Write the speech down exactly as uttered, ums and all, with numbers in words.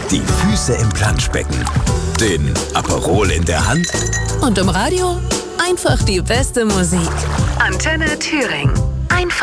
die Füße im Planschbecken, den Aperol in der Hand und im Radio einfach die beste Musik. Antenne Thüringen.